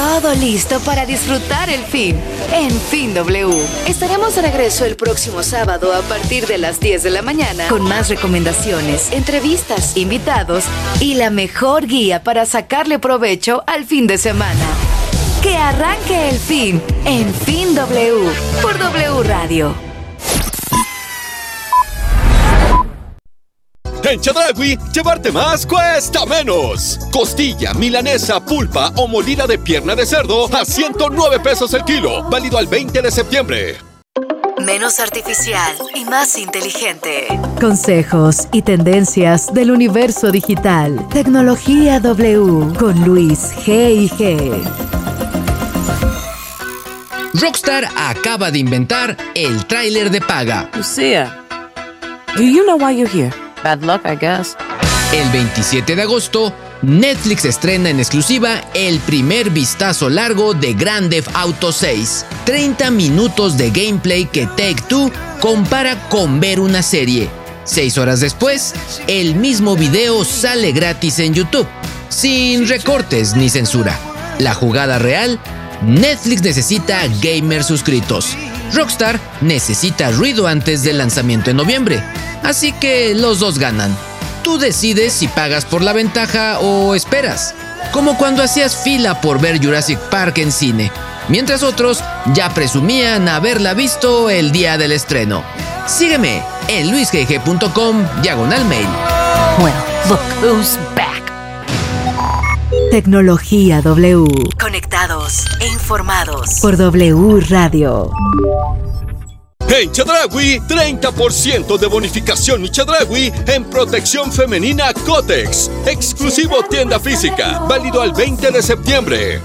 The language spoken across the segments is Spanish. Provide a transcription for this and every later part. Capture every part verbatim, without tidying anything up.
Todo listo para disfrutar el fin. En Fin W. Estaremos de regreso el próximo sábado a partir de las diez de la mañana con más recomendaciones, entrevistas, invitados y la mejor guía para sacarle provecho al fin de semana. Que arranque el fin en Fin W por W Radio. En Chedraui, llevarte más cuesta menos. Costilla, milanesa, pulpa o molida de pierna de cerdo a ciento nueve pesos el kilo. Válido al veinte de septiembre. Menos artificial y más inteligente. Consejos y tendencias del universo digital. Tecnología W con Luis G y G. Rockstar acaba de inventar el tráiler de paga. Lucia, do you know why you're here? Bad luck, I guess. El veintisiete de agosto, Netflix estrena en exclusiva el primer vistazo largo de Grand Theft Auto seis. treinta minutos de gameplay que Take-Two compara con ver una serie. Seis horas después, el mismo video sale gratis en YouTube, sin recortes ni censura. La jugada real: Netflix necesita gamers suscritos. Rockstar necesita ruido antes del lanzamiento en noviembre. Así que los dos ganan. Tú decides si pagas por la ventaja o esperas. Como cuando hacías fila por ver Jurassic Park en cine, mientras otros ya presumían haberla visto el día del estreno. Sígueme en luisgg punto com diagonal mail. Well, look who's back. Tecnología W. Conectados e informados por W Radio. En Chedraui, treinta por ciento de bonificación y Chedraui en protección femenina Cotex. Exclusivo tienda física. Válido al veinte de septiembre.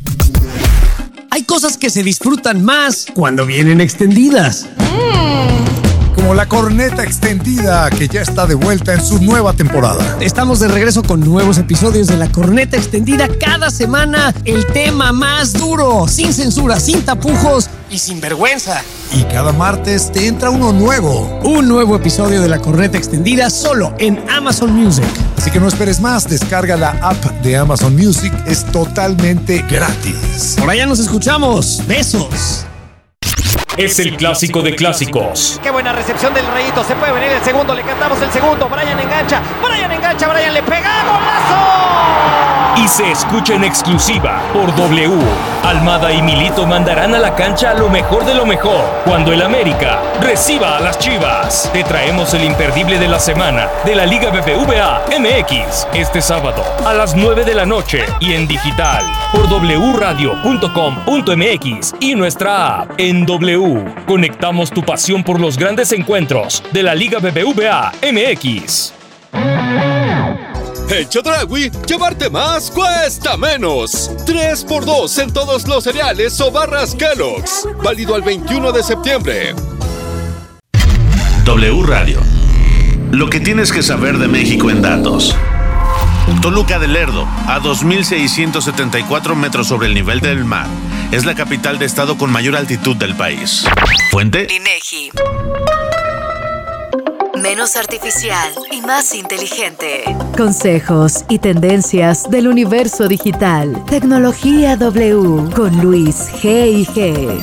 Hay cosas que se disfrutan más cuando vienen extendidas. Como la corneta extendida, que ya está de vuelta en su nueva temporada. Estamos de regreso con nuevos episodios de la corneta extendida cada semana. El tema más duro, sin censura, sin tapujos y sin vergüenza. Y cada martes te entra uno nuevo. Un nuevo episodio de la corneta extendida solo en Amazon Music. Así que no esperes más, descarga la app de Amazon Music, es totalmente gratis. Por allá nos escuchamos. Besos. Es el clásico de clásicos. Qué buena recepción del Rayito. Se puede venir el segundo. Le cantamos el segundo. Brian engancha. Brian engancha. Brian le pega. ¡Golazo! Y se escucha en exclusiva por W. Almada y Milito mandarán a la cancha lo mejor de lo mejor cuando el América reciba a las Chivas. Te traemos el imperdible de la semana de la Liga B B V A M X este sábado a las nueve de la noche y en digital por w radio punto com punto m x y nuestra app. En W conectamos tu pasión por los grandes encuentros de la Liga B B V A M X. En Chedraui, llevarte más cuesta menos. tres por dos en todos los cereales o barras Kellogg's. Válido al veintiuno de septiembre. W Radio. Lo que tienes que saber de México en datos. Toluca del Lerdo, a dos mil seiscientos setenta y cuatro metros sobre el nivel del mar, es la capital de estado con mayor altitud del país. Fuente: INEGI. Menos artificial y más inteligente. Consejos y tendencias del universo digital. Tecnología W con Luis G y G.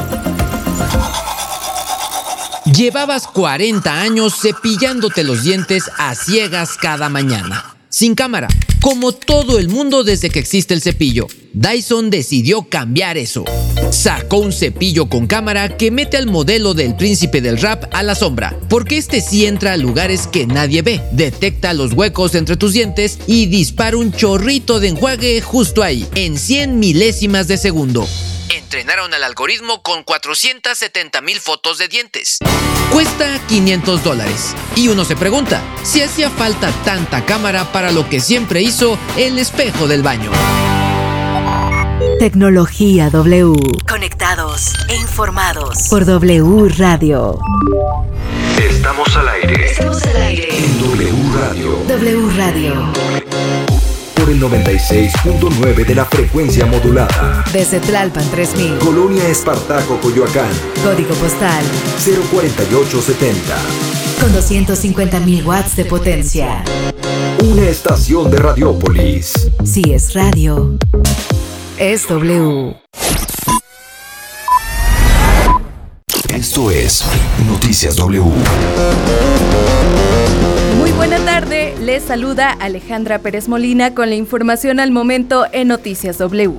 Llevabas cuarenta años cepillándote los dientes a ciegas cada mañana, sin cámara, como todo el mundo desde que existe el cepillo. Dyson decidió cambiar eso. Sacó un cepillo con cámara que mete al modelo del príncipe del rap a la sombra, porque este sí entra a lugares que nadie ve, detecta los huecos entre tus dientes y dispara un chorrito de enjuague justo ahí, en cien milésimas de segundo. Entrenaron al algoritmo con cuatrocientas setenta mil fotos de dientes. Cuesta quinientos dólares. Y uno se pregunta si hacía falta tanta cámara para lo que siempre hizo el espejo del baño. Tecnología W. Conectados e informados por W Radio. Estamos al aire. Estamos al aire en W Radio. W Radio. Por el noventa y seis punto nueve de la frecuencia modulada. Desde Tlalpan tres mil. Colonia Espartaco, Coyoacán. Código postal cero cuarenta y ocho setenta. Con doscientos cincuenta mil watts de potencia. Una estación de Radiópolis. Sí es radio. es W. Esto es Noticias W. Muy buena tarde, les saluda Alejandra Pérez Molina con la información al momento en Noticias W.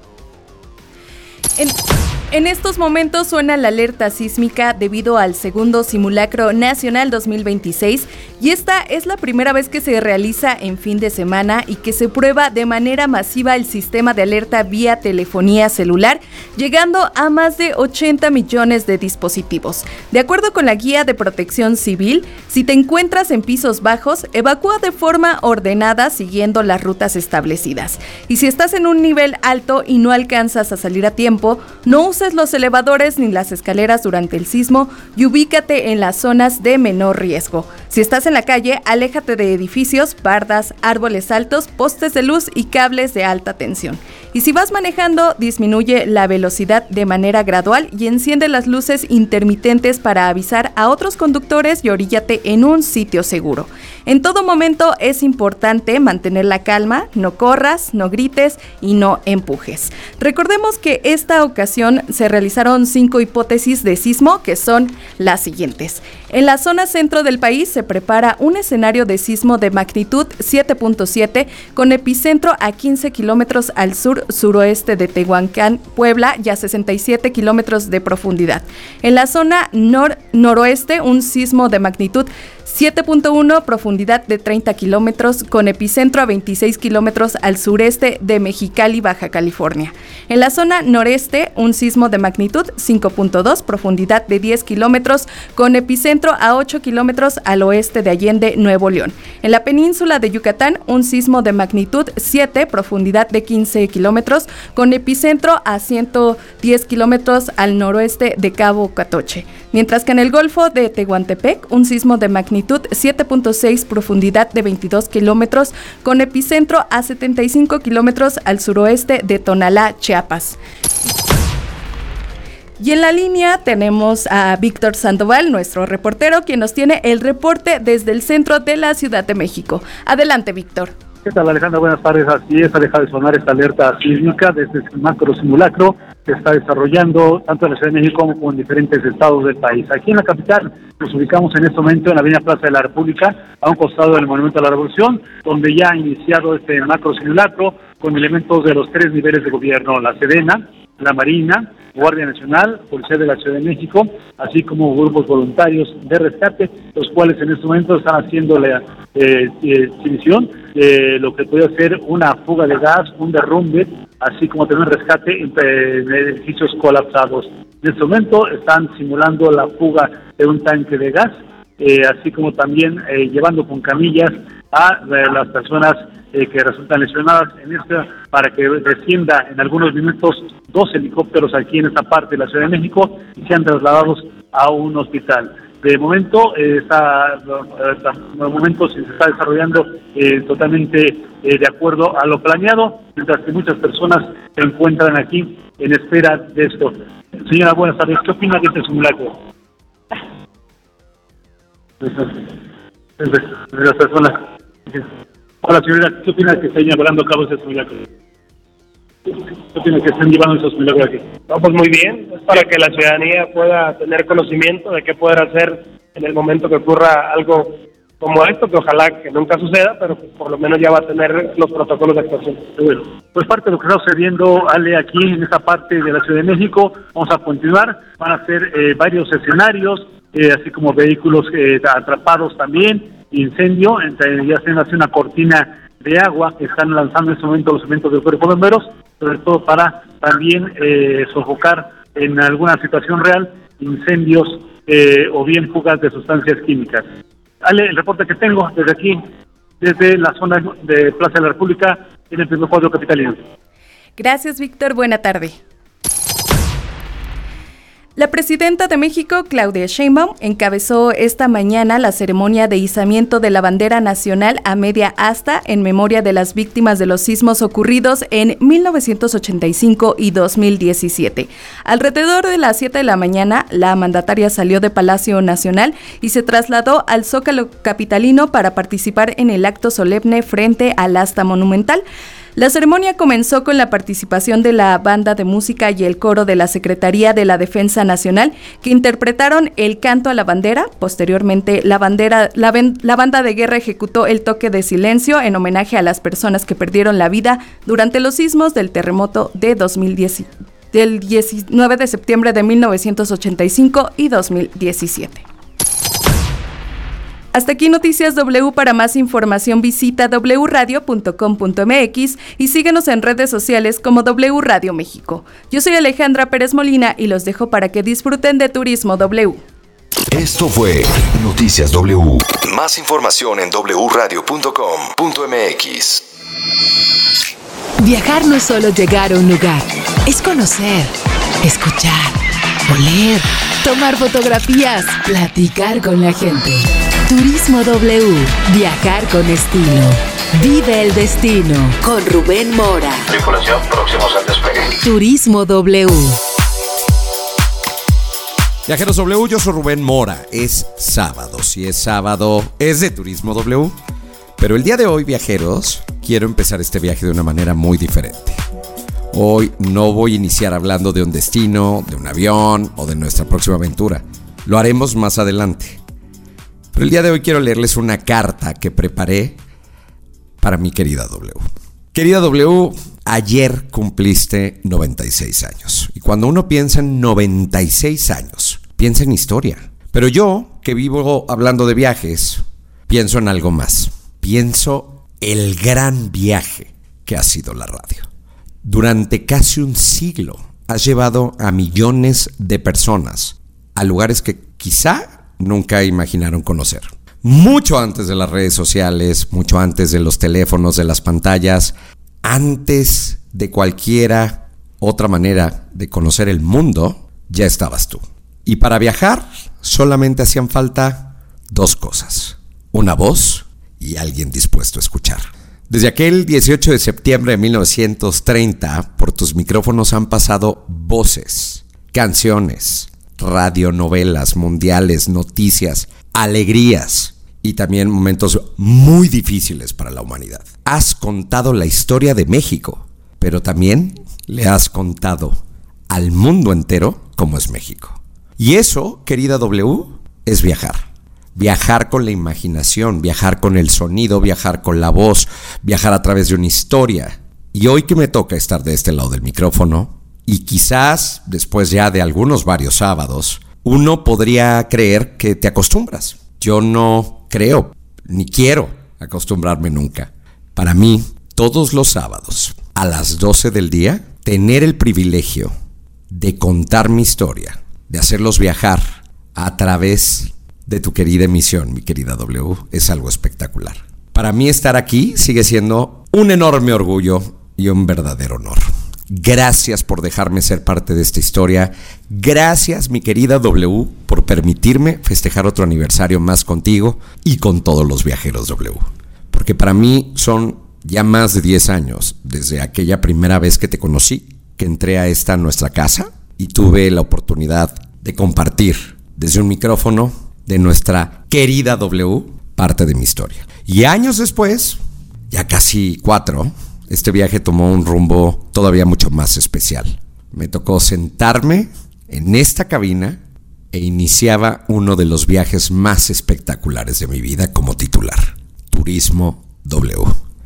En... En estos momentos suena la alerta sísmica debido al segundo simulacro nacional dos mil veintiséis y esta es la primera vez que se realiza en fin de semana y que se prueba de manera masiva el sistema de alerta vía telefonía celular, llegando a más de ochenta millones de dispositivos. De acuerdo con la Guía de Protección Civil, si te encuentras en pisos bajos, evacúa de forma ordenada siguiendo las rutas establecidas. Y si estás en un nivel alto y no alcanzas a salir a tiempo, no uses los elevadores ni las escaleras durante el sismo y ubícate en las zonas de menor riesgo. Si estás en la calle, aléjate de edificios, bardas, árboles altos, postes de luz y cables de alta tensión. Y si vas manejando, disminuye la velocidad de manera gradual y enciende las luces intermitentes para avisar a otros conductores y oríllate en un sitio seguro. En todo momento es importante mantener la calma, no corras, no grites y no empujes. Recordemos que esta ocasión se realizaron cinco hipótesis de sismo que son las siguientes. En la zona centro del país se prepara un escenario de sismo de magnitud siete punto siete con epicentro a quince kilómetros al sur-suroeste de Tehuacán, Puebla, y a sesenta y siete kilómetros de profundidad. En la zona nor-noroeste, un sismo de magnitud siete punto uno, profundidad de treinta kilómetros, con epicentro a veintiséis kilómetros al sureste de Mexicali, Baja California. En la zona noreste, un sismo de magnitud cinco punto dos, profundidad de diez kilómetros, con epicentro a ocho kilómetros al oeste de Allende, Nuevo León. En la península de Yucatán, un sismo de magnitud siete, profundidad de quince kilómetros, con epicentro a ciento diez kilómetros al noroeste de Cabo Catoche. Mientras que en el Golfo de Tehuantepec, un sismo de magnitud siete punto seis, profundidad de veintidós kilómetros, con epicentro a setenta y cinco kilómetros al suroeste de Tonalá, Chiapas. Y en la línea tenemos a Víctor Sandoval, nuestro reportero, quien nos tiene el reporte desde el centro de la Ciudad de México. Adelante, Víctor. ¿Qué tal, Alejandra? Buenas tardes. Así es, ha dejado de sonar esta alerta sísmica desde el macro simulacro que está desarrollando tanto en la Ciudad de México como en diferentes estados del país. Aquí en la capital nos ubicamos en este momento en la avenida Plaza de la República, a un costado del Monumento a la Revolución, donde ya ha iniciado este macro simulacro con elementos de los tres niveles de gobierno, la Sedena, la Marina, Guardia Nacional, Policía de la Ciudad de México, así como grupos voluntarios de rescate, los cuales en este momento están haciendo la eh, exhibición de lo que puede ser una fuga de gas, un derrumbe, así como tener rescate en, en edificios colapsados. En este momento están simulando la fuga de un tanque de gas, eh, así como también eh, llevando con camillas a eh, las personas eh, que resultan lesionadas en esta, para que descienda en algunos minutos dos helicópteros aquí en esta parte de la Ciudad de México y sean trasladados a un hospital. De momento, eh, está, está, de momento se está desarrollando eh, totalmente eh, de acuerdo a lo planeado, mientras que muchas personas se encuentran aquí en espera de esto. Señora, buenas tardes. ¿Qué opina de este simulacro? De las personas. Hola, señora, ¿qué opina que estén llevando a cabo este simulacro? ¿Qué opina que estén llevando esos simulacros aquí? No, pues muy bien, es para que la ciudadanía pueda tener conocimiento de qué poder hacer en el momento que ocurra algo como esto, que ojalá que nunca suceda, pero por lo menos ya va a tener los protocolos de actuación. Bueno, pues parte de lo que está sucediendo, Ale, aquí en esta parte de la Ciudad de México, vamos a continuar, van a ser eh, varios escenarios, eh, así como vehículos eh, atrapados también, incendio, entre, ya se hace una cortina de agua que están lanzando en este momento los elementos del cuerpo de bomberos, sobre todo para también eh, sofocar en alguna situación real incendios eh, o bien fugas de sustancias químicas. Ale, el reporte que tengo desde aquí, desde la zona de Plaza de la República, en el primer cuadro capitalino. Gracias, Víctor. Buena tarde. La presidenta de México, Claudia Sheinbaum, encabezó esta mañana la ceremonia de izamiento de la bandera nacional a media asta en memoria de las víctimas de los sismos ocurridos en mil novecientos ochenta y cinco y dos mil diecisiete. Alrededor de las siete de la mañana, la mandataria salió de Palacio Nacional y se trasladó al Zócalo capitalino para participar en el acto solemne frente al asta monumental. La ceremonia comenzó con la participación de la banda de música y el coro de la Secretaría de la Defensa Nacional, que interpretaron el canto a la bandera. Posteriormente, la, bandera, la, la banda de guerra ejecutó el toque de silencio en homenaje a las personas que perdieron la vida durante los sismos del terremoto de dos mil diez, del diecinueve de septiembre de mil novecientos ochenta y cinco y dos mil diecisiete. Hasta aquí Noticias W. Para más información visita doble u radio punto com punto m x y síguenos en redes sociales como W Radio México. Yo soy Alejandra Pérez Molina y los dejo para que disfruten de Turismo W. Esto fue Noticias W. Más información en doble u radio punto com punto m x. Viajar no es solo llegar a un lugar, es conocer, escuchar, oler, tomar fotografías, platicar con la gente. Turismo W. Viajar con estilo. Vive el destino con Rubén Mora. Tripulación, próximos al despegue. Turismo W. Viajeros W, yo soy Rubén Mora. Es sábado. Si es sábado, es de Turismo W. Pero el día de hoy, viajeros, quiero empezar este viaje de una manera muy diferente. Hoy no voy a iniciar hablando de un destino, de un avión o de nuestra próxima aventura. Lo haremos más adelante. Pero el día de hoy quiero leerles una carta que preparé para mi querida W. Querida W, ayer cumpliste noventa y seis años. Y cuando uno piensa en noventa y seis años, piensa en historia. Pero yo, que vivo hablando de viajes, pienso en algo más. Pienso el gran viaje que ha sido la radio. Durante casi un siglo has llevado a millones de personas a lugares que quizá nunca imaginaron conocer. Mucho antes de las redes sociales, mucho antes de los teléfonos, de las pantallas, antes de cualquiera otra manera de conocer el mundo, ya estabas tú. Y para viajar solamente hacían falta dos cosas: una voz y alguien dispuesto a escuchar. Desde aquel dieciocho de septiembre de mil novecientos treinta, por tus micrófonos han pasado voces, canciones, radionovelas mundiales, noticias, alegrías y también momentos muy difíciles para la humanidad. Has contado la historia de México, pero también le has contado al mundo entero cómo es México. Y eso, querida W, es viajar. Viajar con la imaginación, viajar con el sonido, viajar con la voz, viajar a través de una historia. Y hoy que me toca estar de este lado del micrófono, y quizás después ya de algunos varios sábados, uno podría creer que te acostumbras. Yo no creo, ni quiero acostumbrarme nunca. Para mí, todos los sábados, a las doce del día, tener el privilegio de contar mi historia, de hacerlos viajar a través de tu querida emisión, mi querida W, es algo espectacular. Para mí estar aquí sigue siendo un enorme orgullo y un verdadero honor. Gracias por dejarme ser parte de esta historia. Gracias, mi querida W, por permitirme festejar otro aniversario más contigo y con todos los viajeros W. Porque para mí son ya más de diez años desde aquella primera vez que te conocí, que entré a esta nuestra casa y tuve la oportunidad de compartir desde un micrófono de nuestra querida W parte de mi historia. Y años después, ya casi cuatro, este viaje tomó un rumbo todavía mucho más especial. Me tocó sentarme en esta cabina e iniciaba uno de los viajes más espectaculares de mi vida como titular, Turismo W.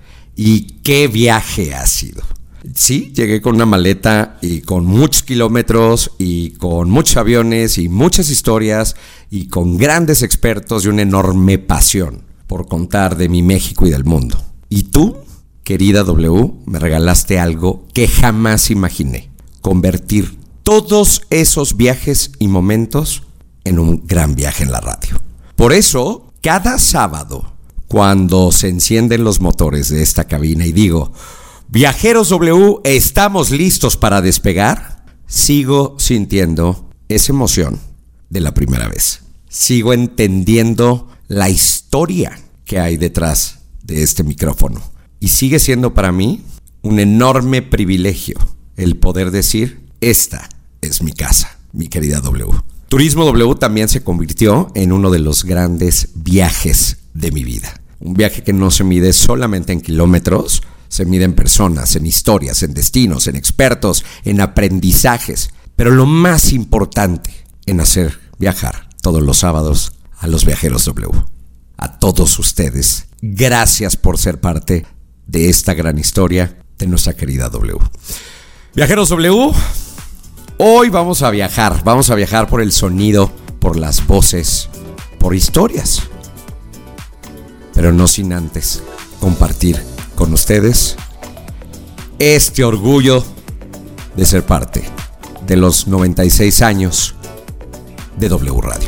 ¿Y qué viaje ha sido? Sí, llegué con una maleta y con muchos kilómetros y con muchos aviones y muchas historias y con grandes expertos y una enorme pasión por contar de mi México y del mundo. ¿Y tú, querida W, me regalaste algo que jamás imaginé: convertir todos esos viajes y momentos en un gran viaje en la radio. Por eso, cada sábado, cuando se encienden los motores de esta cabina y digo: viajeros W, estamos listos para despegar, sigo sintiendo esa emoción de la primera vez. Sigo entendiendo la historia que hay detrás de este micrófono. Y sigue siendo para mí un enorme privilegio el poder decir: esta es mi casa, mi querida W. Turismo W también se convirtió en uno de los grandes viajes de mi vida. Un viaje que no se mide solamente en kilómetros, Se mide en personas, en historias, en destinos, en expertos, en aprendizajes. Pero lo más importante en hacer viajar todos los sábados a los Viajeros W. A todos ustedes, gracias por ser parte de esta gran historia de nuestra querida W. Viajeros W, hoy vamos a viajar, vamos a viajar por el sonido, por las voces, por historias. Pero no sin antes compartir con ustedes este orgullo de ser parte de los noventa y seis años de W Radio.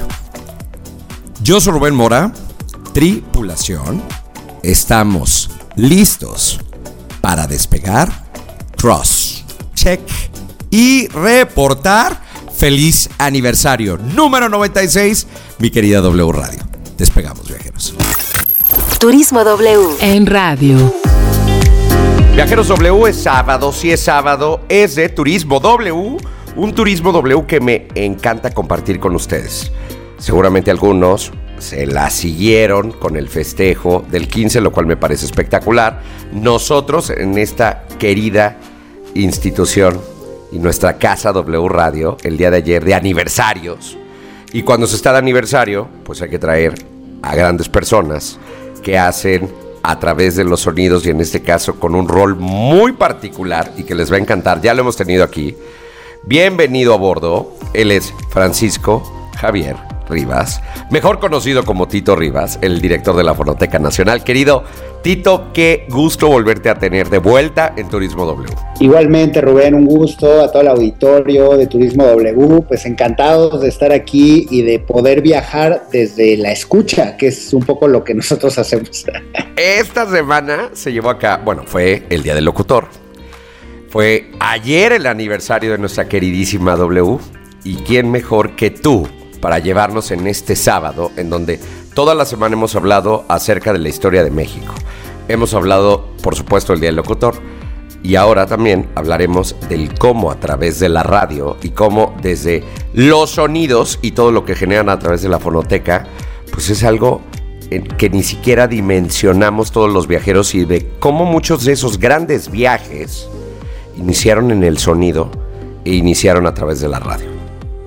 Yo soy Rubén Mora, tripulación, estamos listos para despegar, cross, check y reportar. Feliz aniversario número noventa y seis, mi querida W Radio. Despegamos, viajeros. Turismo W en radio. Viajeros W es sábado, si es sábado, es de Turismo W, un Turismo W que me encanta compartir con ustedes. Seguramente algunos se la siguieron con el festejo del quince, lo cual me parece espectacular. Nosotros en esta querida institución y nuestra casa W Radio, el día de ayer de aniversarios, y cuando se está de aniversario, pues hay que traer a grandes personas que hacen a través de los sonidos, y en este caso con un rol muy particular y que les va a encantar. Ya lo hemos tenido aquí. Bienvenido a bordo. Él es Francisco Javier Rivas, mejor conocido como Tito Rivas, el director de la Fonoteca Nacional. Querido Tito, qué gusto volverte a tener de vuelta en Turismo W. Igualmente, Rubén, un gusto a todo el auditorio de Turismo W, pues encantados de estar aquí y de poder viajar desde la escucha, que es un poco lo que nosotros hacemos. Esta semana se llevó acá, bueno, fue el Día del Locutor. Fue ayer el aniversario de nuestra queridísima W, y quién mejor que tú para llevarnos en este sábado, en donde toda la semana hemos hablado acerca de la historia de México. Hemos hablado, por supuesto, del Día del Locutor, y ahora también hablaremos del cómo a través de la radio y cómo desde los sonidos y todo lo que generan a través de la fonoteca, pues es algo que ni siquiera dimensionamos todos los viajeros, y de cómo muchos de esos grandes viajes iniciaron en el sonido e iniciaron a través de la radio.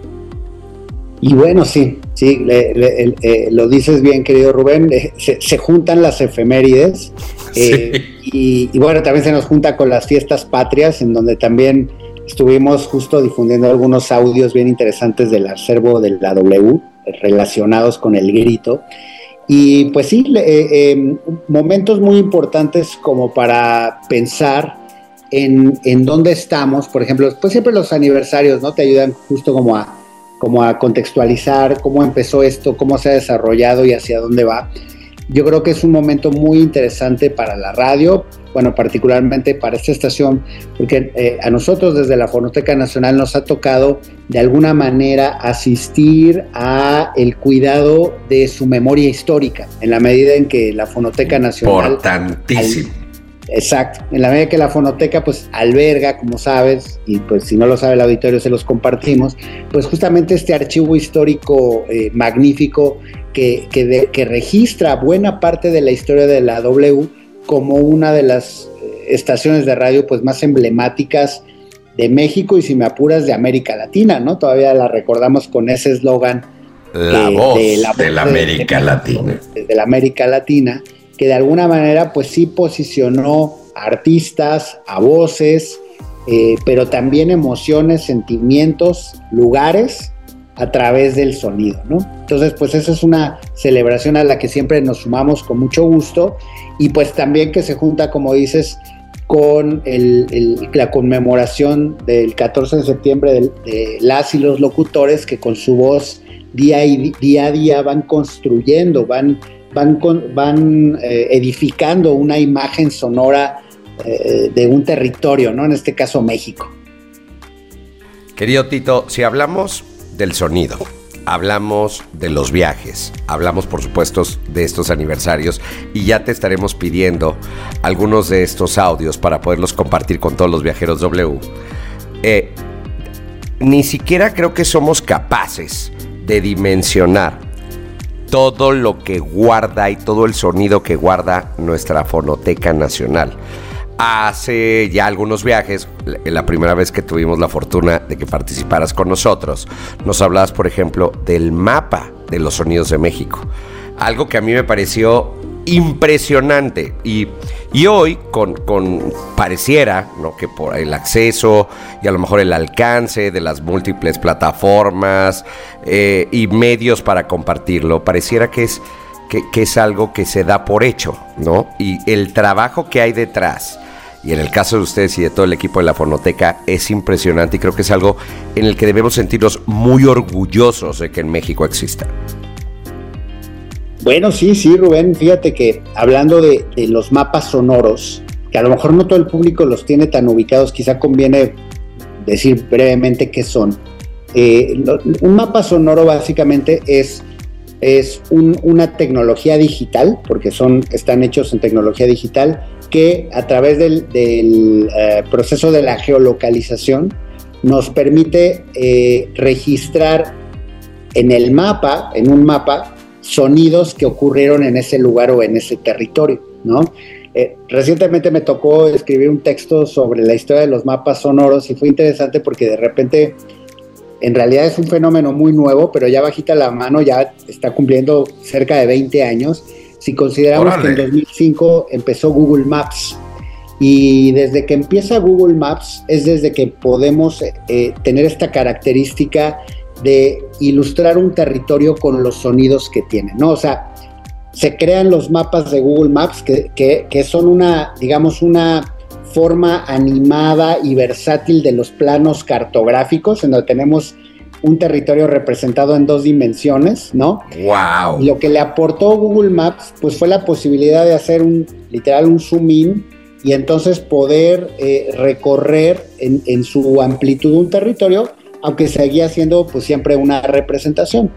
Y bueno, sí, sí, le, le, le, eh, lo dices bien, querido Rubén, eh, se, se juntan las efemérides, eh, sí. y, y bueno, también se nos junta con las fiestas patrias, en donde también estuvimos justo difundiendo algunos audios bien interesantes del acervo de la W, relacionados con el grito. Y pues sí, eh, eh, momentos muy importantes como para pensar en, en dónde estamos. Por ejemplo, pues siempre los aniversarios, ¿no? Te ayudan justo como a como a contextualizar cómo empezó esto, cómo se ha desarrollado y hacia dónde va. Yo creo que es un momento muy interesante para la radio, bueno, particularmente para esta estación, porque eh, a nosotros desde la Fonoteca Nacional nos ha tocado de alguna manera asistir a el cuidado de su memoria histórica, en la medida en que la Fonoteca Nacional... Importantísimo. Al, Exacto, en la medida que la fonoteca pues alberga, como sabes, y pues si no lo sabe el auditorio se los compartimos, pues justamente este archivo histórico eh, magnífico que, que, de, que registra buena parte de la historia de la W como una de las eh, estaciones de radio pues más emblemáticas de México y, si me apuras, de América Latina, ¿no? Todavía la recordamos con ese eslogan La eh, voz de la, de la América de, Latina. De, de la América Latina, que de alguna manera pues sí posicionó a artistas, a voces, eh, pero también emociones, sentimientos, lugares a través del sonido, ¿no? Entonces pues esa es una celebración a la que siempre nos sumamos con mucho gusto, y pues también que se junta, como dices, con el, el, la conmemoración del catorce de septiembre de, de las y los locutores, que con su voz día, y, día a día van construyendo, van van, con, van eh, edificando una imagen sonora eh, de un territorio, ¿no? En este caso México. Querido Tito, si hablamos del sonido, hablamos de los viajes, hablamos por supuesto de estos aniversarios, y ya te estaremos pidiendo algunos de estos audios para poderlos compartir con todos los viajeros W. Eh, ni siquiera creo que somos capaces de dimensionar todo lo que guarda y todo el sonido que guarda nuestra Fonoteca Nacional. hace ya algunos viajes, la primera vez que tuvimos la fortuna de que participaras con nosotros, nos hablabas, por ejemplo, del mapa de los sonidos de México. Algo que a mí me pareció impresionante. Y, y hoy, con, con pareciera, ¿no?, que por el acceso y a lo mejor el alcance de las múltiples plataformas eh, y medios para compartirlo, pareciera que es, que, que es algo que se da por hecho, ¿no? Y el trabajo que hay detrás, y en el caso de ustedes y de todo el equipo de la Fonoteca, es impresionante, y creo que es algo en el que debemos sentirnos muy orgullosos de que en México exista. Bueno, sí, sí, Rubén, fíjate que hablando de, de los mapas sonoros, que a lo mejor no todo el público los tiene tan ubicados, quizá conviene decir brevemente qué son. Eh, lo, un mapa sonoro básicamente es, es un, una tecnología digital, porque son, están hechos en tecnología digital, que a través del, del eh, proceso de la geolocalización nos permite eh, registrar en el mapa, en un mapa, sonidos que ocurrieron en ese lugar o en ese territorio, ¿no? Eh, recientemente me tocó escribir un texto sobre la historia de los mapas sonoros y fue interesante porque de repente, en realidad es un fenómeno muy nuevo, pero ya bajita la mano, ya está cumpliendo cerca de veinte años. Si consideramos ¡Órale! Que en dos mil cinco empezó Google Maps, y desde que empieza Google Maps es desde que podemos eh, tener esta característica de ilustrar un territorio con los sonidos que tiene, ¿no? O sea, se crean los mapas de Google Maps que, que, que son una, digamos, una forma animada y versátil de los planos cartográficos, en donde tenemos un territorio representado en dos dimensiones, ¿no? ¡Wow! Y lo que le aportó Google Maps, pues fue la posibilidad de hacer un, literal, un zoom in, y entonces poder eh, recorrer en, en su amplitud un territorio, aunque seguía siendo pues siempre una representación.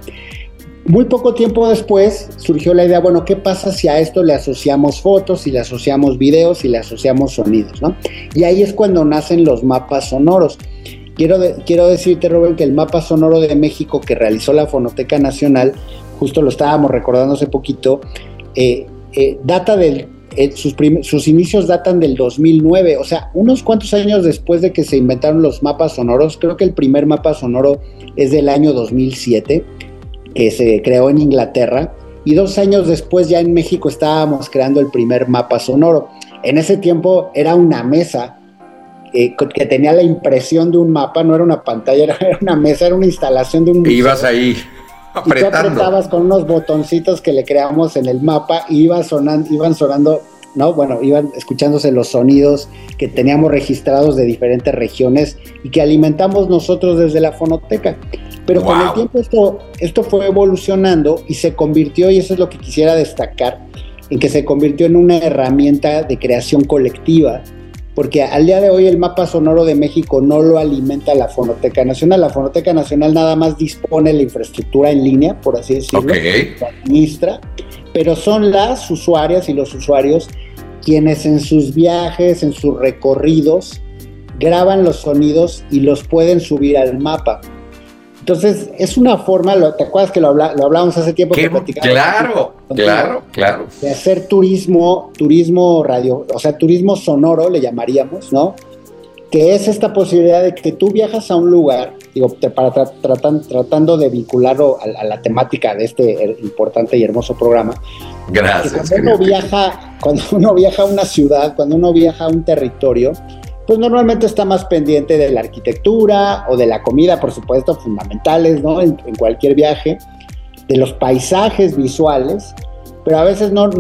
Muy poco tiempo después surgió la idea, bueno, ¿qué pasa si a esto le asociamos fotos, si le asociamos videos, si le asociamos sonidos, ¿no? Y ahí es cuando nacen los mapas sonoros. Quiero, de, quiero decirte, Rubén, que el mapa sonoro de México que realizó la Fonoteca Nacional, justo lo estábamos recordando hace poquito, eh, eh, data del Eh, sus, prim- sus inicios datan del dos mil nueve, o sea, unos cuantos años después de que se inventaron los mapas sonoros. Creo que el primer mapa sonoro es del año dos mil siete, que se creó en Inglaterra, y dos años después ya en México estábamos creando el primer mapa sonoro. En ese tiempo era una mesa eh, que tenía la impresión de un mapa, no era una pantalla, era una mesa, era una instalación de un museo. Ibas ahí apretando. Y tú apretabas con unos botoncitos que le creamos en el mapa y iba sonando, iban sonando, ¿no? Bueno, iban escuchándose los sonidos que teníamos registrados de diferentes regiones y que alimentamos nosotros desde la Fonoteca. Pero wow. Con el tiempo esto, esto fue evolucionando y se convirtió, y eso es lo que quisiera destacar, en que se convirtió en una herramienta de creación colectiva, porque al día de hoy el mapa sonoro de México no lo alimenta la Fonoteca Nacional. La Fonoteca Nacional nada más dispone la infraestructura en línea, por así decirlo, okay. Lo administra, pero son las usuarias y los usuarios quienes en sus viajes, en sus recorridos, graban los sonidos y los pueden subir al mapa. Entonces, es una forma, ¿te acuerdas que lo, habla, lo hablábamos hace tiempo? Que claro, claro, claro. De hacer turismo, turismo radio, o sea, turismo sonoro le llamaríamos, ¿no? Que es esta posibilidad de que tú viajas a un lugar, digo, te, para tra, tratan, tratando de vincularlo a, a la temática de este importante y hermoso programa. Gracias. Cuando uno viaja, cuando uno viaja a una ciudad, cuando uno viaja a un territorio, pues normalmente está más pendiente de la arquitectura o de la comida, por supuesto, fundamentales, ¿no? En, en cualquier viaje, de los paisajes visuales, pero a veces no,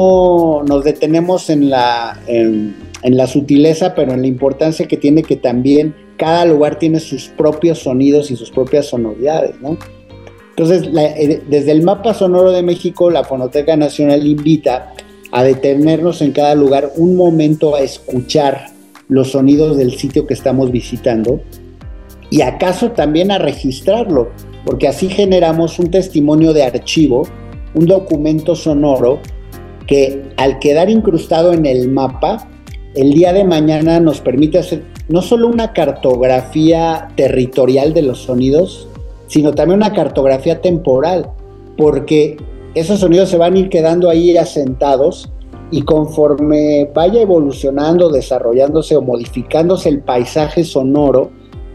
no nos detenemos en la, en, en la sutileza, pero en la importancia que tiene que también cada lugar tiene sus propios sonidos y sus propias sonoridades, ¿no? Entonces, la, eh, desde el mapa sonoro de México, la Fonoteca Nacional invita a detenernos en cada lugar un momento a escuchar los sonidos del sitio que estamos visitando y acaso también a registrarlo, porque así generamos un testimonio de archivo, un documento sonoro que al quedar incrustado en el mapa, el día de mañana nos permite hacer no solo una cartografía territorial de los sonidos, sino también una cartografía temporal, porque esos sonidos se van a ir quedando ahí asentados y conforme vaya evolucionando, desarrollándose o modificándose el paisaje sonoro,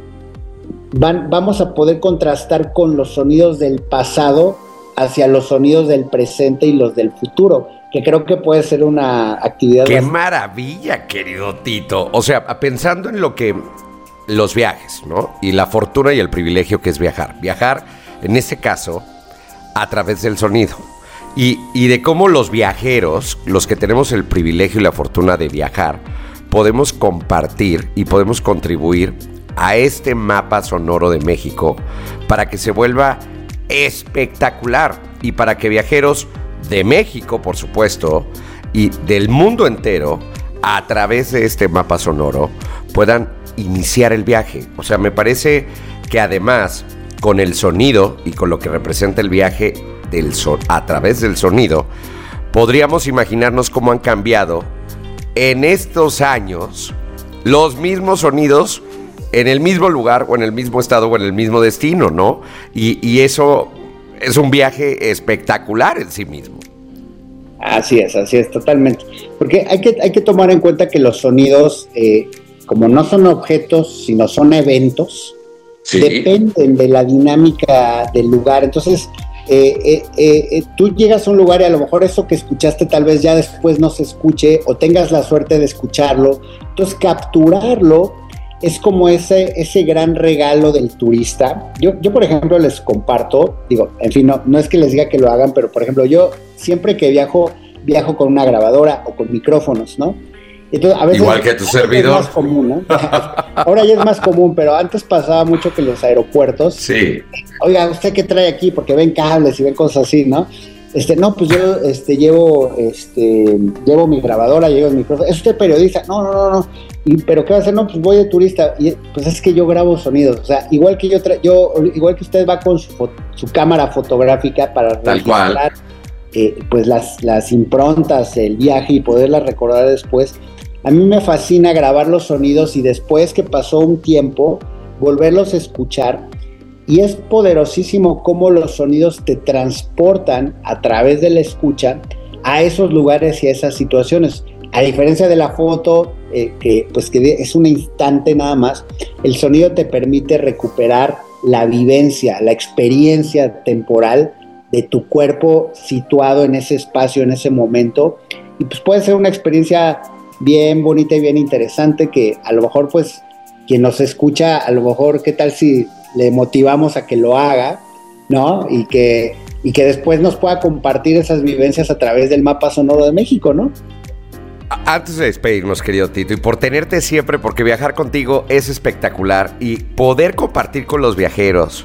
van, vamos a poder contrastar con los sonidos del pasado hacia los sonidos del presente y los del futuro, que creo que puede ser una actividad... ¡Qué bastante... maravilla, querido Tito! O sea, pensando en lo que... los viajes, ¿no? Y la fortuna y el privilegio que es viajar. Viajar, en este caso, a través del sonido. Y, y de cómo los viajeros, los que tenemos el privilegio y la fortuna de viajar, podemos compartir y podemos contribuir a este mapa sonoro de México para que se vuelva espectacular y para que viajeros de México, por supuesto, y del mundo entero, a través de este mapa sonoro, puedan iniciar el viaje. O sea, me parece que además, con el sonido y con lo que representa el viaje del so- a través del sonido, podríamos imaginarnos cómo han cambiado en estos años los mismos sonidos en el mismo lugar o en el mismo estado o en el mismo destino, ¿no? Y, y eso es un viaje espectacular en sí mismo. Así es, así es, totalmente. Porque hay que, hay que tomar en cuenta que los sonidos, eh, como no son objetos, sino son eventos, sí, dependen de la dinámica del lugar. Entonces, eh, eh, eh, tú llegas a un lugar y a lo mejor eso que escuchaste tal vez ya después no se escuche o tengas la suerte de escucharlo. Entonces, capturarlo es como ese, ese gran regalo del turista. Yo, yo, por ejemplo, les comparto, digo, en fin, no, no es que les diga que lo hagan, pero, por ejemplo, yo siempre que viajo, viajo con una grabadora o con micrófonos, ¿no? Entonces, a veces, igual que tu servidor. Es más común, ¿no? Ahora ya es más común, pero antes pasaba mucho que en los aeropuertos. Sí. Oiga, ¿usted qué trae aquí? Porque ven cables y ven cosas así, ¿no? Este, no, pues yo este, llevo, este, llevo mi grabadora, llevo el micrófono. ¿Es usted periodista? No, no, no, no. Y, ¿pero qué va a hacer? No, pues voy de turista. Y pues es que yo grabo sonidos. O sea, igual que yo, tra- yo igual que usted va con su, fo- su cámara fotográfica para tal registrar, eh, pues las, las improntas, el viaje y poderlas recordar después. A mí me fascina grabar los sonidos y después que pasó un tiempo, volverlos a escuchar. Y es poderosísimo cómo los sonidos te transportan a través de la escucha a esos lugares y a esas situaciones. A diferencia de la foto, eh, que pues que es un instante nada más, el sonido te permite recuperar la vivencia, la experiencia temporal de tu cuerpo situado en ese espacio, en ese momento. Y pues puede ser una experiencia bien bonita y bien interesante que a lo mejor pues quien nos escucha, a lo mejor qué tal si le motivamos a que lo haga, ¿no? Y que, y que después nos pueda compartir esas vivencias a través del mapa sonoro de México, ¿no? Antes de despedirnos, querido Tito, y por tenerte siempre, porque viajar contigo es espectacular y poder compartir con los viajeros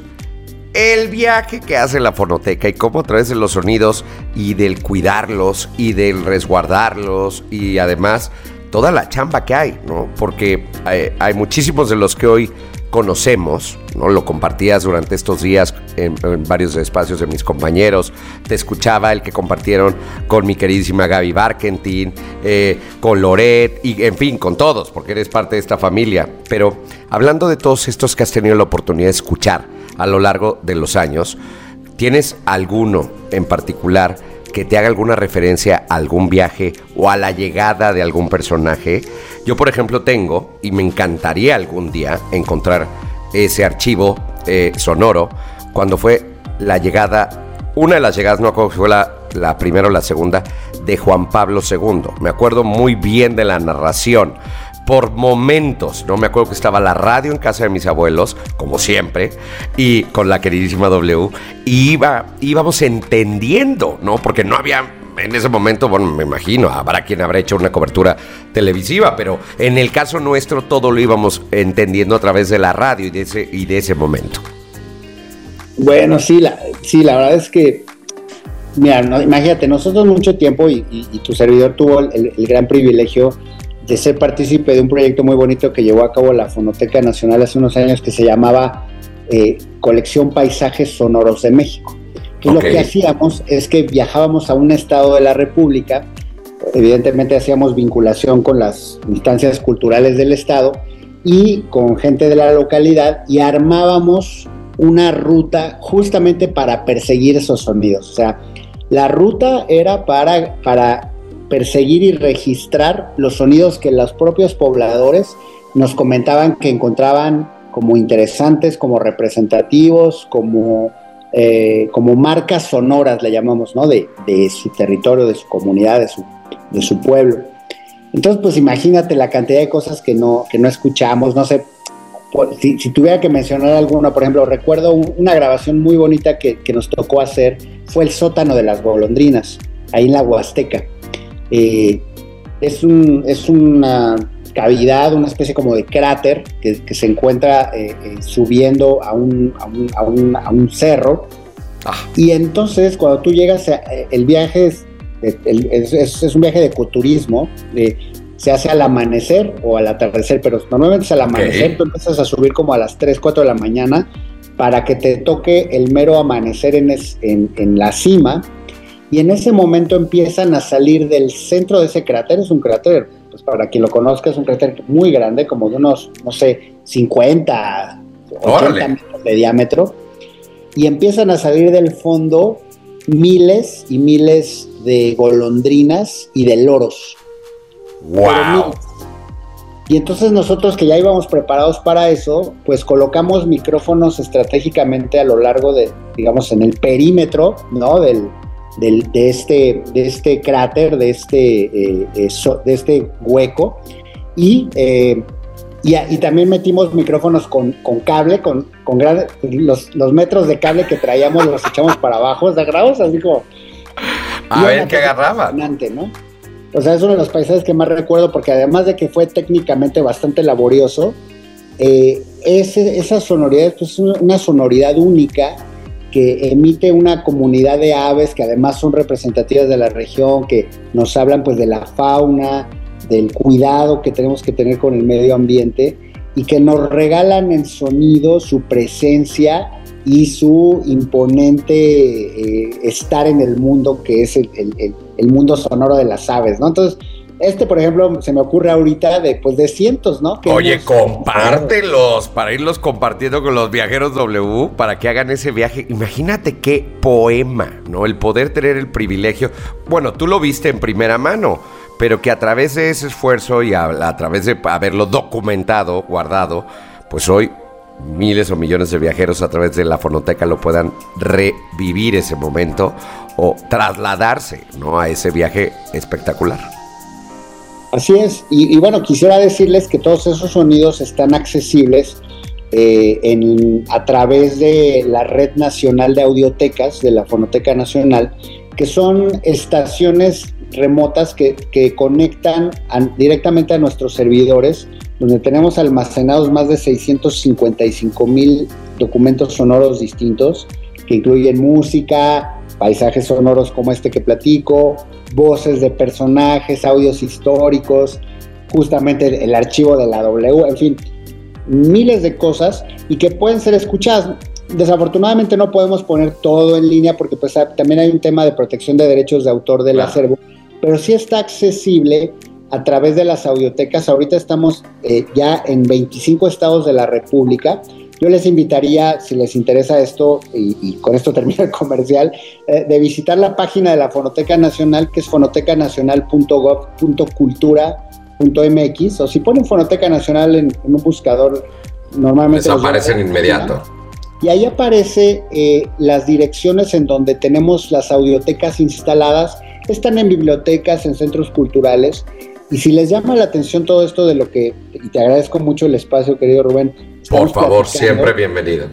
el viaje que hace la fonoteca y cómo a través de los sonidos y del cuidarlos y del resguardarlos y además toda la chamba que hay, ¿no? Porque hay, hay muchísimos de los que hoy conocemos, ¿no? Lo compartías durante estos días en, en varios espacios de mis compañeros, te escuchaba el que compartieron con mi queridísima Gaby Barkentin, eh, con Loret y en fin, con todos, porque eres parte de esta familia. Pero hablando de todos estos que has tenido la oportunidad de escuchar a lo largo de los años, ¿tienes alguno en particular que te haga alguna referencia a algún viaje o a la llegada de algún personaje? Yo, por ejemplo, tengo, y me encantaría algún día encontrar ese archivo eh, sonoro, cuando fue la llegada, una de las llegadas, no me acuerdo si fue la, la primera o la segunda, de Juan Pablo segundo. Me acuerdo muy bien de la narración. Por momentos, no me acuerdo que estaba la radio en casa de mis abuelos, como siempre, y con la queridísima W, y iba, íbamos entendiendo, ¿no? Porque no había, en ese momento, bueno, me imagino, habrá quien habrá hecho una cobertura televisiva, pero en el caso nuestro todo lo íbamos entendiendo a través de la radio y de ese, y de ese momento. Bueno, sí, la, sí, la verdad es que, mira, no, imagínate, nosotros mucho tiempo, y, y, y tu servidor tuvo el, el gran privilegio de ser partícipe de un proyecto muy bonito que llevó a cabo la Fonoteca Nacional hace unos años que se llamaba eh, Colección Paisajes Sonoros de México. Y okay. Lo que hacíamos es que viajábamos a un estado de la República, evidentemente hacíamos vinculación con las instancias culturales del estado y con gente de la localidad y armábamos una ruta justamente para perseguir esos sonidos. O sea, la ruta era para... para perseguir y registrar los sonidos que los propios pobladores nos comentaban que encontraban como interesantes, como representativos, como, eh, como marcas sonoras, le llamamos, ¿no? De, de su territorio, de su comunidad, de su, de su pueblo. Entonces, pues imagínate la cantidad de cosas que no, que no escuchamos, no sé, por, si, si tuviera que mencionar alguna, por ejemplo, recuerdo un, una grabación muy bonita que, que nos tocó hacer, fue el sótano de las golondrinas, ahí en la Huasteca. Eh, es, un, es una cavidad, una especie como de cráter que, que se encuentra eh, eh, subiendo a un, a un, a un, a un cerro, ah. Y entonces cuando tú llegas, a, el viaje es, el, es, es, es un viaje de ecoturismo, eh, se hace al amanecer o al atardecer, pero normalmente es al amanecer, okay. Tú empiezas a subir como a las tres, cuatro de la mañana para que te toque el mero amanecer en, es, en, en la cima, y en ese momento empiezan a salir del centro de ese cráter. Es un cráter, pues para quien lo conozca, es un cráter muy grande, como de unos, no sé, cincuenta, ochenta metros de diámetro, y empiezan a salir del fondo miles y miles de golondrinas y de loros. ¡Wow! Y entonces nosotros, que ya íbamos preparados para eso, pues colocamos micrófonos estratégicamente a lo largo de, digamos, en el perímetro, ¿no? Del, del, de, este, de este cráter, de este, eh, eso, de este hueco, y, eh, y, y también metimos micrófonos con, con cable, con, con gran, los, los metros de cable que traíamos los echamos para abajo, o sea, grabamos así como... A ver qué agarraban. ¿No? O sea, es uno de los paisajes que más recuerdo, porque además de que fue técnicamente bastante laborioso, eh, ese, esa sonoridad pues, es una sonoridad única que emite una comunidad de aves que además son representativas de la región, que nos hablan pues de la fauna, del cuidado que tenemos que tener con el medio ambiente, y que nos regalan en sonido su presencia y su imponente eh, estar en el mundo, que es el, el, el mundo sonoro de las aves, ¿no? Entonces, este, por ejemplo, se me ocurre ahorita de, pues, de cientos, ¿no? Que Oye, hemos... compártelos para irlos compartiendo con los viajeros W, para que hagan ese viaje. Imagínate qué poema, ¿no? El poder tener el privilegio. Bueno, tú lo viste en primera mano, pero que a través de ese esfuerzo y a, a través de haberlo documentado, guardado, pues hoy miles o millones de viajeros a través de la fonoteca lo puedan revivir ese momento o trasladarse, ¿no? A ese viaje espectacular. Así es, y, y bueno, quisiera decirles que todos esos sonidos están accesibles eh, en, a través de la Red Nacional de Audiotecas de la Fonoteca Nacional, que son estaciones remotas que, que conectan a, directamente a nuestros servidores, donde tenemos almacenados más de seiscientos cincuenta y cinco mil documentos sonoros distintos, que incluyen música, paisajes sonoros como este que platico, voces de personajes, audios históricos, justamente el, el archivo de la W, en fin, miles de cosas, y que pueden ser escuchadas. Desafortunadamente no podemos poner todo en línea porque pues también hay un tema de protección de derechos de autor del claro. acervo, pero sí está accesible a través de las audiotecas. Ahorita estamos eh, ya en veinticinco estados de la República. Yo les invitaría, si les interesa esto, y, y con esto termina el comercial, eh, de visitar la página de la Fonoteca Nacional, que es fonoteca nacional punto gob punto cultura punto m x, o si ponen Fonoteca Nacional en, en un buscador, normalmente... Les aparecen inmediato. Y ahí aparece eh, las direcciones en donde tenemos las audiotecas instaladas. Están en bibliotecas, en centros culturales. Y si les llama la atención todo esto de lo que, y te agradezco mucho el espacio, querido Rubén. Por favor, siempre bienvenido.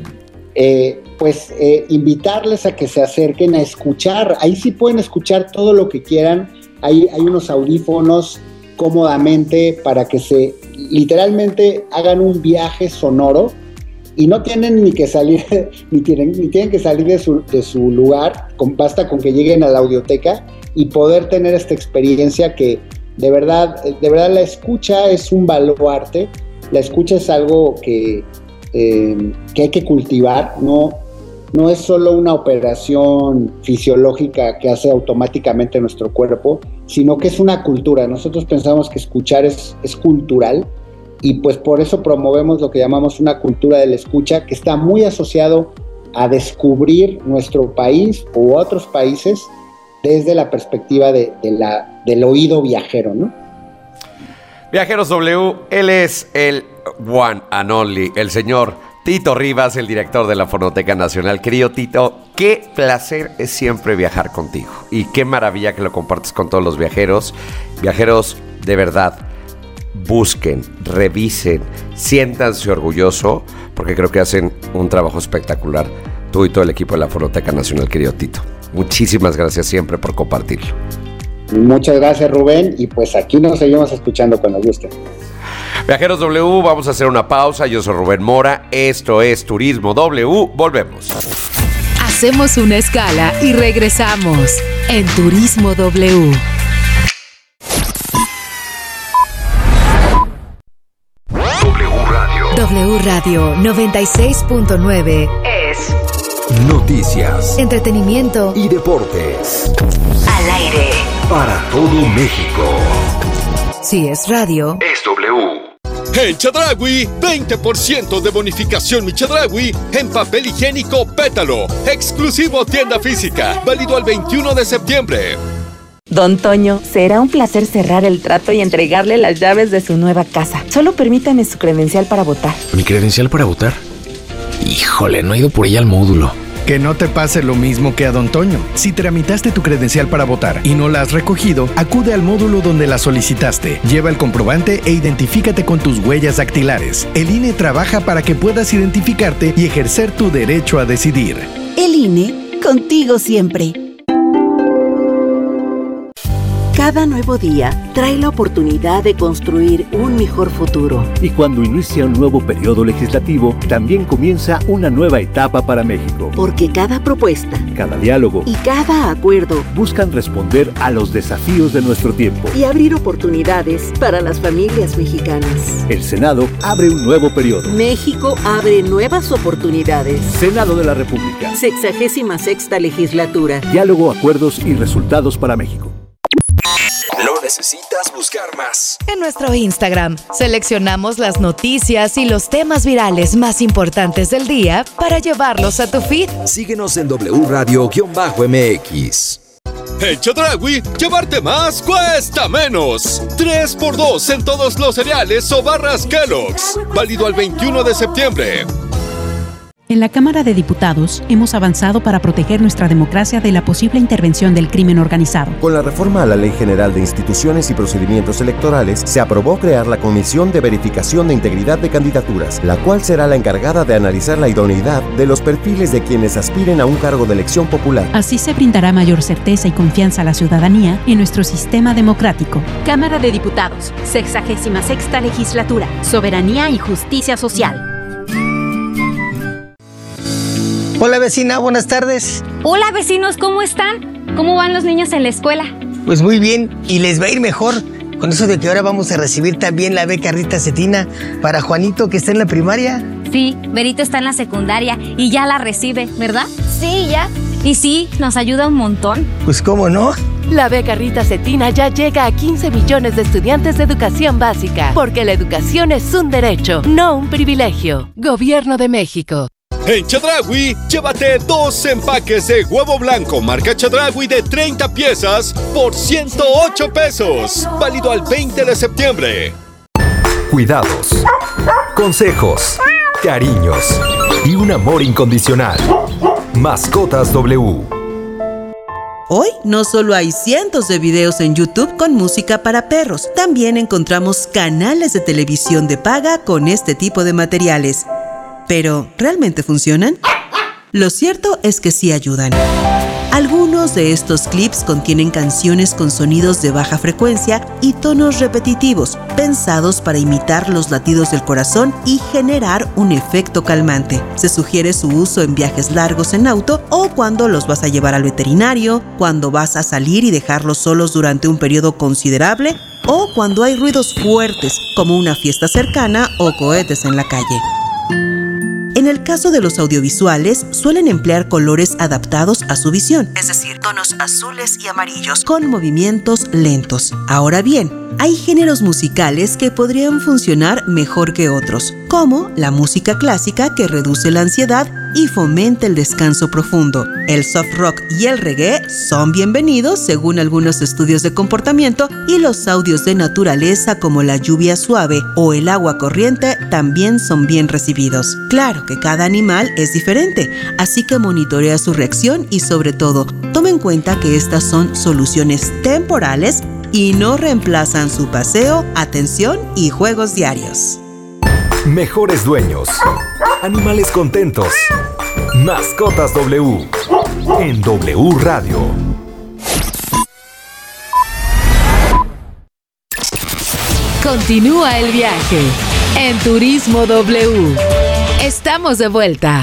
Eh, pues eh, invitarles a que se acerquen a escuchar. Ahí sí pueden escuchar todo lo que quieran. Hay, hay unos audífonos cómodamente para que se literalmente hagan un viaje sonoro, y no tienen ni que salir, ni tienen, ni tienen que salir de su, de su lugar. Con, basta con que lleguen a la audioteca y poder tener esta experiencia que de verdad, de verdad la escucha es un baluarte. La escucha es algo que, eh, que hay que cultivar, no, no es solo una operación fisiológica que hace automáticamente nuestro cuerpo, sino que es una cultura. Nosotros pensamos que escuchar es, es cultural, y pues por eso promovemos lo que llamamos una cultura de la escucha, que está muy asociado a descubrir nuestro país u otros países desde la perspectiva de, de la, del oído viajero, ¿no? Viajeros W, él es el one and only, el señor Tito Rivas, el director de la Fonoteca Nacional. Querido Tito, qué placer es siempre viajar contigo y qué maravilla que lo compartes con todos los viajeros. Viajeros, de verdad, busquen, revisen, siéntanse orgulloso porque creo que hacen un trabajo espectacular tú y todo el equipo de la Fonoteca Nacional, querido Tito. Muchísimas gracias siempre por compartirlo. Muchas gracias, Rubén, y pues aquí nos seguimos escuchando cuando guste. Viajeros W, vamos a hacer una pausa. Yo soy Rubén Mora, esto es Turismo W, volvemos. Hacemos una escala y regresamos en Turismo W. W Radio. W Radio noventa y seis punto nueve es Noticias, entretenimiento y deportes. Al aire. Para todo México. Si es radio, es W. En Chedraui, veinte por ciento de bonificación Mi Chedraui en papel higiénico Pétalo. Exclusivo tienda física. Válido al veintiuno de septiembre. Don Toño, será un placer cerrar el trato y entregarle las llaves de su nueva casa. Solo permítame su credencial para votar. ¿Mi credencial para votar? Híjole, no he ido por ella al módulo. Que no te pase lo mismo que a Don Toño. Si tramitaste tu credencial para votar y no la has recogido, acude al módulo donde la solicitaste. Lleva el comprobante e identifícate con tus huellas dactilares. El I N E trabaja para que puedas identificarte y ejercer tu derecho a decidir. El I N E, contigo siempre. Cada nuevo día trae la oportunidad de construir un mejor futuro. Y cuando inicia un nuevo periodo legislativo, también comienza una nueva etapa para México. Porque cada propuesta, cada diálogo y cada acuerdo buscan responder a los desafíos de nuestro tiempo y abrir oportunidades para las familias mexicanas. El Senado abre un nuevo periodo. México abre nuevas oportunidades. Senado de la República. Sexagésima sexta legislatura. Diálogo, acuerdos y resultados para México. No necesitas buscar más. En nuestro Instagram seleccionamos las noticias y los temas virales más importantes del día para llevarlos a tu feed. Síguenos en W Radio-M X. En Chedraui, llevarte más cuesta menos. tres por dos en todos los cereales o barras Kellogg's. Válido al veintiuno de septiembre. En la Cámara de Diputados hemos avanzado para proteger nuestra democracia de la posible intervención del crimen organizado. Con la reforma a la Ley General de Instituciones y Procedimientos Electorales, se aprobó crear la Comisión de Verificación de Integridad de Candidaturas, la cual será la encargada de analizar la idoneidad de los perfiles de quienes aspiren a un cargo de elección popular. Así se brindará mayor certeza y confianza a la ciudadanía en nuestro sistema democrático. Cámara de Diputados, sexagésima sexta legislatura, Soberanía y Justicia Social. Hola vecina, buenas tardes. Hola vecinos, ¿cómo están? ¿Cómo van los niños en la escuela? Pues muy bien, y les va a ir mejor con eso de que ahora vamos a recibir también la beca Rita Cetina para Juanito que está en la primaria. Sí, Berito está en la secundaria y ya la recibe, ¿verdad? Sí, ya. Y sí, nos ayuda un montón. Pues cómo no. La beca Rita Cetina ya llega a quince millones de estudiantes de educación básica, porque la educación es un derecho, no un privilegio. Gobierno de México. En Chedraui, llévate dos empaques de huevo blanco marca Chedraui de treinta piezas por ciento ocho pesos. Válido al veinte de septiembre. Cuidados, consejos, cariños y un amor incondicional. Mascotas W. Hoy no solo hay cientos de videos en YouTube con música para perros, también encontramos canales de televisión de paga con este tipo de materiales. ¿Pero realmente funcionan? Lo cierto es que sí ayudan. Algunos de estos clips contienen canciones con sonidos de baja frecuencia y tonos repetitivos, pensados para imitar los latidos del corazón y generar un efecto calmante. Se sugiere su uso en viajes largos en auto o cuando los vas a llevar al veterinario, cuando vas a salir y dejarlos solos durante un periodo considerable o cuando hay ruidos fuertes como una fiesta cercana o cohetes en la calle. En el caso de los audiovisuales, suelen emplear colores adaptados a su visión, es decir, tonos azules y amarillos, con movimientos lentos. Ahora bien, hay géneros musicales que podrían funcionar mejor que otros, como la música clásica que reduce la ansiedad y fomenta el descanso profundo. El soft rock y el reggae son bienvenidos según algunos estudios de comportamiento y los audios de naturaleza como la lluvia suave o el agua corriente también son bien recibidos. Claro que cada animal es diferente, así que monitorea su reacción y sobre todo, toma en cuenta que estas son soluciones temporales y no reemplazan su paseo, atención y juegos diarios. Mejores dueños, animales contentos, Mascotas W en W Radio. Continúa el viaje en Turismo W. Estamos de vuelta.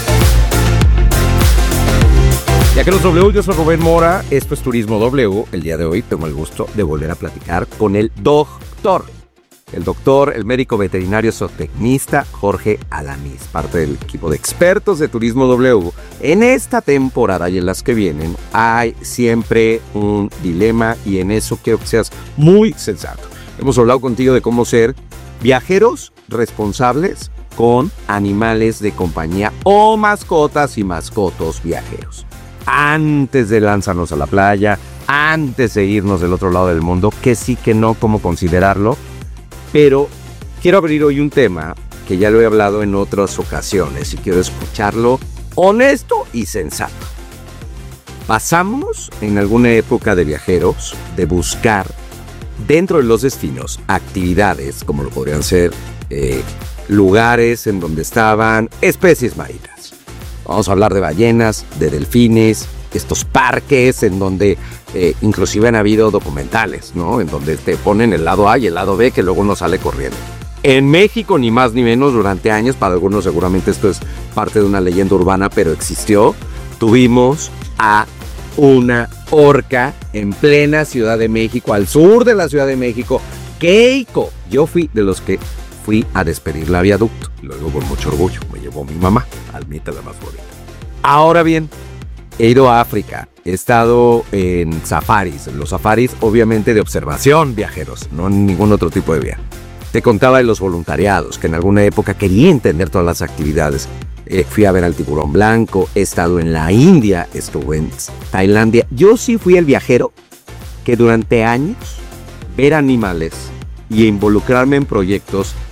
Viajeros W, yo soy Rubén Mora, esto es Turismo W. El día de hoy tengo el gusto de volver a platicar con el doctor. El doctor, el médico veterinario zootecnista Jorge Alanís, parte del equipo de expertos de Turismo W. En esta temporada y en las que vienen hay siempre un dilema y en eso quiero que seas muy sensato. Hemos hablado contigo de cómo ser viajeros responsables con animales de compañía o mascotas y mascotos viajeros. Antes de lanzarnos a la playa, antes de irnos del otro lado del mundo, que sí, que no, cómo considerarlo. Pero quiero abrir hoy un tema que ya lo he hablado en otras ocasiones y quiero escucharlo honesto y sensato. Pasamos en alguna época de viajeros de buscar dentro de los destinos actividades como lo podrían ser eh, lugares en donde estaban especies marinas. Vamos a hablar de ballenas, de delfines, estos parques en donde eh, inclusive han habido documentales, ¿no? En donde te ponen el lado A y el lado B que luego uno sale corriendo. En México, ni más ni menos, durante años, para algunos seguramente esto es parte de una leyenda urbana, pero existió, tuvimos a una orca en plena Ciudad de México, al sur de la Ciudad de México, Keiko. Yo fui de los que fui a despedirla a viaducto, luego con mucho orgullo me llevó mi mamá, Almita la más bonita. Ahora bien, he ido a África, he estado en safaris, los safaris obviamente de observación, viajeros, no en ningún otro tipo de viaje. Te contaba de los voluntariados, que en alguna época quería entender todas las actividades. Eh, fui a ver al tiburón blanco, he estado en la India, estuve en Tailandia. Yo sí fui el viajero que durante años ver animales y involucrarme en proyectos